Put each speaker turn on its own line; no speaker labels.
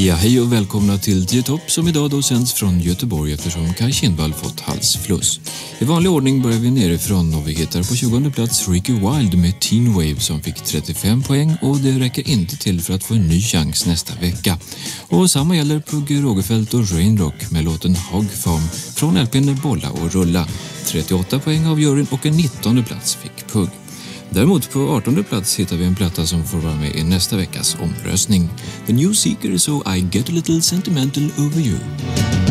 Ja, hej och välkomna till 10 Topp som idag då sänds från Göteborg eftersom Kai Kindvall fått halsfluss. I vanlig ordning börjar vi nerifrån och vi hittar på 20:e plats Ricky Wilde med Teen Wave som fick 35 poäng och det räcker inte till för att få en ny chans nästa vecka. Och samma gäller Pugge Rogefeldt och Rainrock med låten Hog Farm från LP:n Bolla och Rulla. 38 poäng av juryn och en 19:e plats fick Pugg. Däremot på 18:e plats hittar vi en platta som får vara med i nästa veckas omröstning. The New Seekers och I Get a Little Sentimental Over You.